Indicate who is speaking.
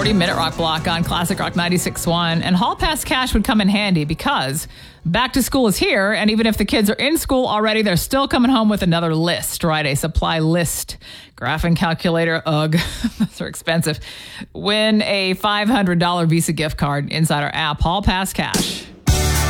Speaker 1: 40-minute rock block on Classic Rock 96.1. And Hall Pass cash would come in handy because back to school is here. And even if the kids are in school already, they're still coming home with another list, right? A supply list. Graphing calculator, ugh, those are expensive. Win a $500 Visa gift card inside our app, Hall Pass Cash.